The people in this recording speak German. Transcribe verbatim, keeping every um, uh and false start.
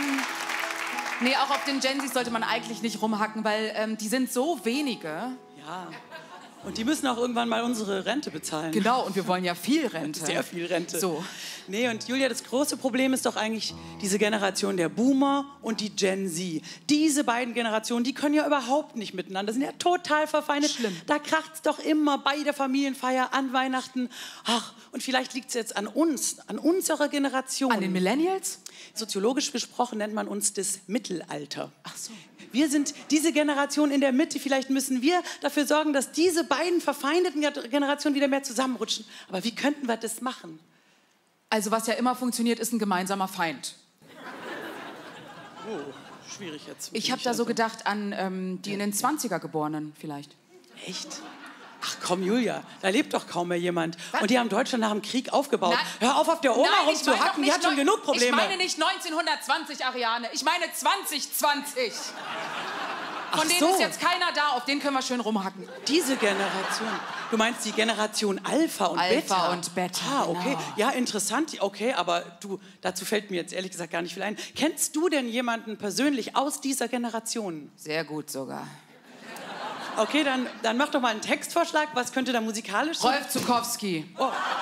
sagen, nee, auch auf den Gen Zs sollte man eigentlich nicht rumhacken, weil ähm, die sind so wenige. Ja. Und die müssen auch irgendwann mal unsere Rente bezahlen. Genau, und wir wollen ja viel Rente. Sehr viel Rente. So. Nee, und Julia, das große Problem ist doch eigentlich diese Generation der Boomer und die Gen Z. Diese beiden Generationen, die können ja überhaupt nicht miteinander, sind ja total verfeindet. Schlimm. Da kracht's doch immer bei der Familienfeier, an Weihnachten. Ach, und vielleicht liegt's jetzt an uns, an unserer Generation. An den Millennials? Soziologisch gesprochen nennt man uns das Mittelalter. Ach so. Wir sind diese Generation in der Mitte. Vielleicht müssen wir dafür sorgen, dass diese beiden verfeindeten Generationen wieder mehr zusammenrutschen. Aber wie könnten wir das machen? Also was ja immer funktioniert, ist ein gemeinsamer Feind. Oh, schwierig jetzt. Ich habe da so gedacht an ähm, die in den zwanziger Geborenen vielleicht. Echt? Ach komm, Julia, da lebt doch kaum mehr jemand. Was? Und die haben Deutschland nach dem Krieg aufgebaut. Nein. Hör auf, auf der Oma Nein, ich meine doch rumzuhacken, die nicht hat schon neun- genug Probleme. Ich meine nicht neunzehnhundertzwanzig, Ariane. Ich meine zwanzig zwanzig. Von Ach denen so. ist jetzt keiner da, auf den können wir schön rumhacken. Diese Generation. Du meinst die Generation Alpha und Alpha Beta? und Beta, Ah, okay. genau. Ja, interessant. Okay, aber du, dazu fällt mir jetzt ehrlich gesagt gar nicht viel ein. Kennst du denn jemanden persönlich aus dieser Generation? Sehr gut sogar. Okay, dann, dann mach doch mal einen Textvorschlag. Was könnte da musikalisch sein? Rolf Zukowski. Oh,